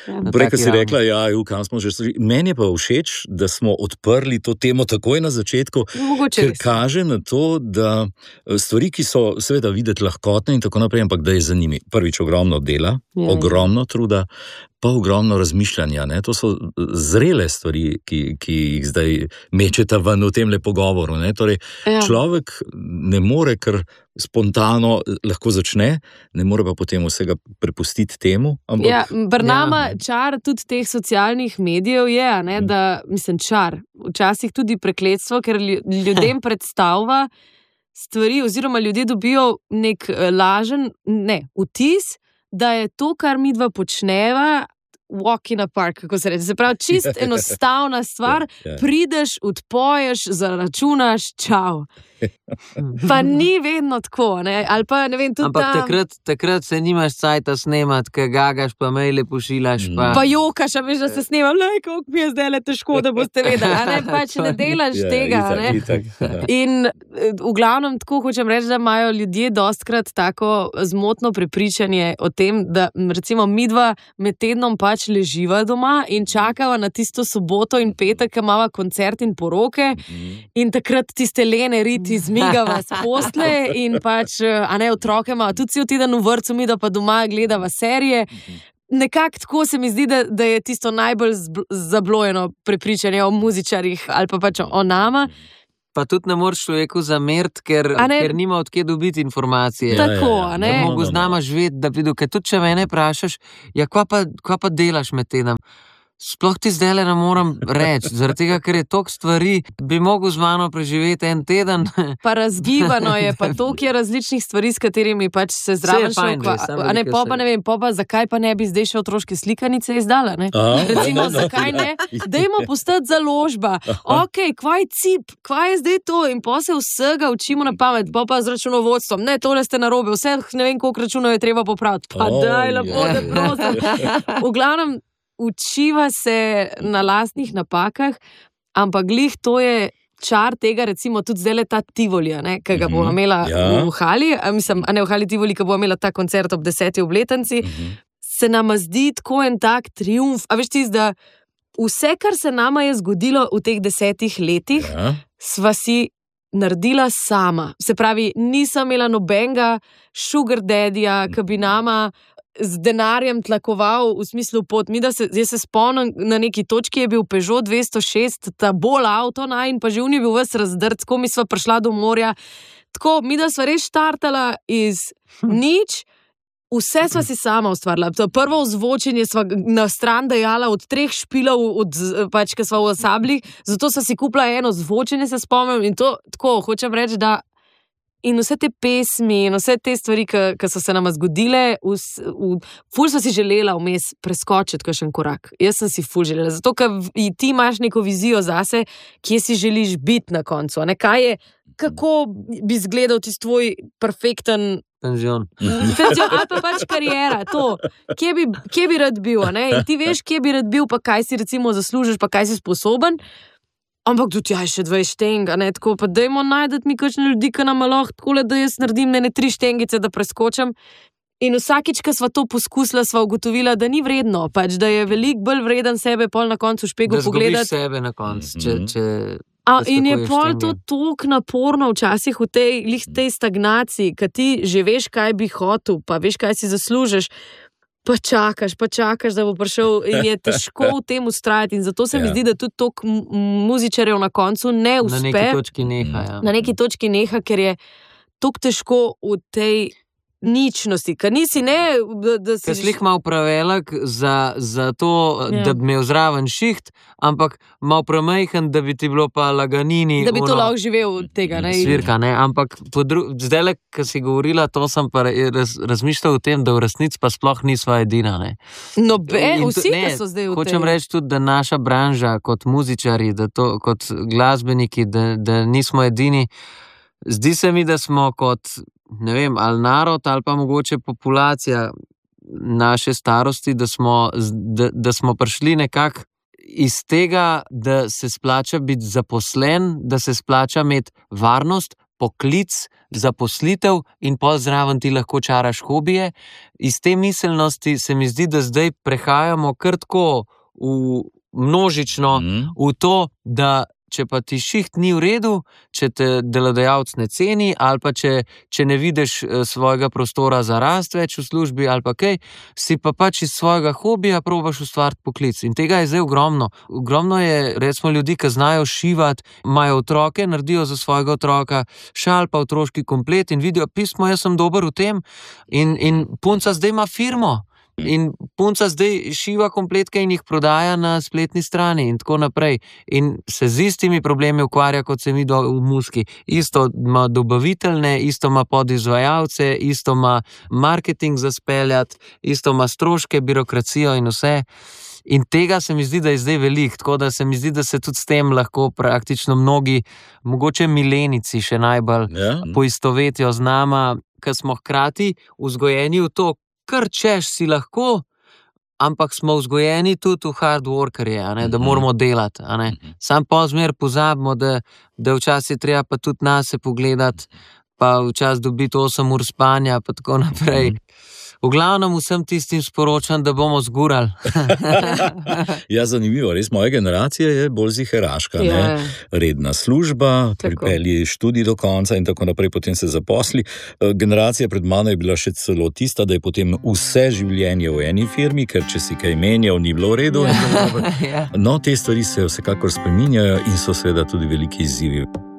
Prej, ko si rekla, kam smo že šli. Meni je pa všeč, da smo odprli to temo takoj na začetku, ker kaže na to, da stvari, ki so seveda videti lahkotne in tako naprej, ampak da je za njimi prvič ogromno dela, ogromno truda, pa ogromno razmišljanja. Ne? To so zrele stvari, ki jih zdaj mečeta ven v tem pogovoru. Torej, človek ne more kar spontano lahko začne, ne more pa potem vsega prepustiti temu. Nama čar tudi teh socialnih medijev je, da, čar, včasih tudi prekletstvo, ker ljudem predstavlja stvari, oziroma ljudje dobijo nek lažen vtis, da je to, kar midva počneva, walk in a park, kako se reče. Se pravi, čist enostavna stvar, prideš, odpoješ, zaračunaš, čau. Pa ni vedno tako, ne? Ali pa ne vem, tudi ampak takrat se nimaš cajta snemat, kaj gagaš, pa maile pošiljaš, pa jokaš, a veš, da se snemam, koliko mi je zdaj le težko, da boste vedeli, a ne, pa če ne delaš tega, ne? In v glavnem tako hočem reči, da imajo ljudje dostkrat tako zmotno prepričanje o tem, da recimo midva med tednom pač leživa doma in čakava na tisto soboto in petek, ko imava koncert in poroke in takrat tiste lene riti zmigava s postle in pač, otroke ima tudi cel teden v vrtcu, mi da pa doma gledava serije. Nekako tako se mi zdi, da je tisto najbolj zablojeno prepričanje o muzičarjih ali pa pač o nama. Pa tudi ne moreš človeku zameriti, ker nima od kje dobiti informacije. Tako, ne? Da mogo z nama živeti, da vidu, ker tudi če mene vprašaš, kva pa delaš med tednom? Sploh ti zdajle ne moram reči, zaradi tega, ker je toliko stvari, bi mogel z mano preživeti en teden. Pa razgibano je, pa toliko je različnih stvari, s katerimi pač se zraven pa zakaj pa ne bi zdaj še otroške slikanice izdala, ne? Recimo, zakaj ne? Dajmo postati založba. Kvaj cip, kvaj je zdaj to? In pa se vsega učimo na pamet, pa z računovodstvom. Ne, tole ste narobe, vseh ne vem, koliko računov je treba popraviti. Pa daj, lepo, da prosim. V glavnem, učiva se na lastnih napakah, ampak glih to je čar tega, recimo tudi zdaj ta Tivoli, ki ga bo imela v Hali, v Hali Tivoli, ki bo imela ta koncert ob 10. obletnici, se nama zdi tako en tak triumf. A veš tisti, da vse, kar se nama je zgodilo v teh 10 letih, sva si naredila sama. Se pravi, nisem imela nobenega sugar daddyja, ki bi nama z denarjem tlakoval v smislu pot. Jaz se spomnim, na neki točki je bil Peugeot 206, ta bolj avto in pa že on je bil ves razdrt, tako mi sva prišla do morja. Tako, mi da sva res štartala iz nič, vse sva si sama ustvarila. Prvo ozvočenje sva na stran dajala od 3 špilov, pač, ki sva v Sablih, zato sva si kupila eno zvočenje, se spomnim, in to, tako, hočem reči, da in vse te pesmi in vse te stvari, ki so se nama zgodile, ful so si želela vmes preskočiti kakšen korak. Jaz sem si ful želela, zato ker ti imaš neko vizijo zase, kje si želiš biti na koncu. Kako bi izgledal tisti tvoj perfekten penzion. Ali pa pač karijera, to. Kje bi rad bil, in ti veš, kje bi rad bil, pa kaj si recimo zaslužiš, pa kaj si sposoben. Ampak tudi še 2 štenga, tako pa dajmo najdeti mi kakšne ljudi, ki nam lahko takole, da jaz naredim 3 štengice, da preskočim. In vsakič, ko sva to poskusila, sva ugotovila, da ni vredno, pač, da je veliko bolj vreden sebe pol na koncu špegu pogledati. Da zgubiš sebe na koncu, in je pol to toliko naporno včasih v tej stagnaciji, kad ti že veš, kaj bi hotel, pa veš, kaj si zaslužiš, pa čakaš, da bo prišel in je težko v tem ustrajati. In zato se mi zdi, da tudi toliko muzičarjev na koncu ne uspe. Na neki točki neha, Na neki točki neha, ker je toliko težko v tej ničnosti, ker nisi da si... Ker slih malo prevelik za to, da bi imel zraven šiht, ampak malo premajhen, da bi ti bilo pa laganini. Da bi to lahko živel od tega, Svirka, ampak zdajle, ko si govorila, to sem pa razmišljal o tem, da v resnici pa sploh nisva edina, vsi, ki so zdaj v tem. Hočem reči tudi, da naša branža kot muzičari, kot glasbeniki, da nismo edini. Zdi se mi, da smo kot, ne vem, ali narod, ali pa mogoče populacija naše starosti, da smo prišli nekako iz tega, da se splača biti zaposlen, da se splača imeti varnost, poklic, zaposlitev in pol zraven ti lahko čaraš hobije. Iz te miselnosti se mi zdi, da zdaj prehajamo kar tako v množično v to, da če pa ti šiht ni v redu, če te delodajalec ne ceni ali pa če ne vidiš svojega prostora za rast več v službi ali pa kaj, si pa pač iz svojega hobija probaš ustvariti poklic. In tega je zdaj ogromno. Ogromno je, recimo, ljudi, ki znajo šivati, imajo otroke, naredijo za svojega otroka šal pa otroški komplet in vidijo pismo, jaz sem dober v tem in punca zdaj ima firmo. In punca zdaj šiva kompletke in jih prodaja na spletni strani in tako naprej. In se z istimi problemi ukvarja, kot se mi v Muski. Isto ima dobaviteljne, isto ima podizvajalce, isto ima marketing za speljati, isto ima stroške, birokracijo in vse. In tega se mi zdi, da je zdaj veliko, tako da se mi zdi, da se tudi s tem lahko praktično mnogi, mogoče milenici še najbolj poistovetijo z nama, ker smo hkrati vzgojeni v to, kar češ si lahko, ampak smo vzgojeni tudi v hard workerje, da moramo delati. Sam pozmer pozabimo, da včasih treba pa tudi nase pogledati, pa včasih dobiti 8 ur spanja, pa tako naprej. V glavnem vsem tistim sporočam, da bomo zgurali. Ja, zanimivo, res moja generacija je bolj ziheraška, ne? Redna služba, pripelji študij do konca in tako naprej, potem se zaposli. Generacija pred mano je bila še celo tista, da je potem vse življenje v eni firmi, ker če si kaj menjal, ni bilo v redu. No, te stvari se vsekakor spreminjajo in so seveda tudi veliki izzivi.